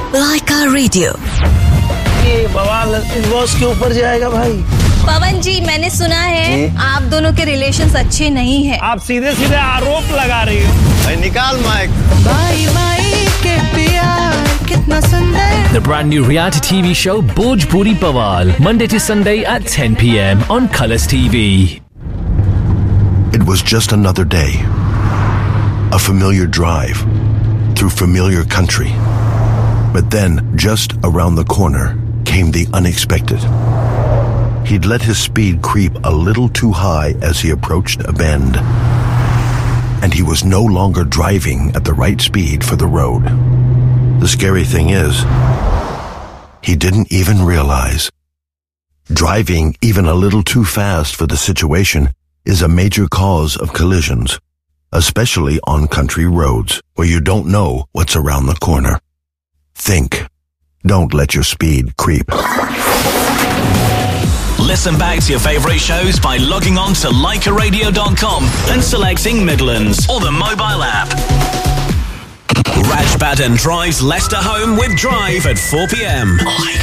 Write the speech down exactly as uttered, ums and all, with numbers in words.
Laika Radio. ये बवाल invoice के ऊपर जाएगा भाई। पवन जी, मैंने सुना है आप दोनों के रिलेशंस अच्छे नहीं हैं। आप सीधे सीधे आरोप लगा रही हो। भाई निकाल माइक। बाई बाई के प्यार कितना सुंदर। The brand new reality T V show Bhojpuri Bawal, Monday to Sunday at ten p.m. on Colours T V. It was just another day. A familiar drive through familiar country. But then, just around the corner, came the unexpected. He'd let his speed creep a little too high as he approached a bend. And he was no longer driving at the right speed for the road. The scary thing is, he didn't even realize. Driving even a little too fast for the situation is a major cause of collisions, especially on country roads where you don't know what's around the corner. Think. Don't let your speed creep. Listen back to your favourite shows by logging on to Laika Radio dot com and selecting Midlands or the mobile app. Raj Baden drives Leicester home with Drive at four p.m.